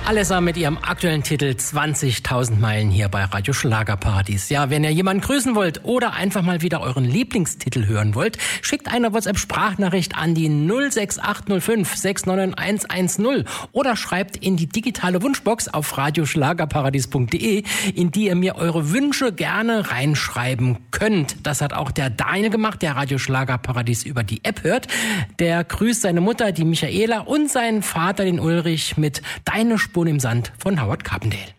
Alessa mit ihrem aktuellen Titel 20.000 Meilen hier bei Radio Schlagerparadies. Ja, wenn ihr jemanden grüßen wollt oder einfach mal wieder euren Lieblingstitel hören wollt, schickt eine WhatsApp-Sprachnachricht an die 06805 691 110 oder schreibt in die digitale Wunschbox auf radioschlagerparadies.de, in die ihr mir eure Wünsche gerne reinschreiben könnt. Das hat auch der Daniel gemacht, der Radio Schlagerparadies über die App hört. Der grüßt seine Mutter, die Michaela, und seinen Vater, den Ulrich, mit Deine Spuren im Sand von Howard Carpendale.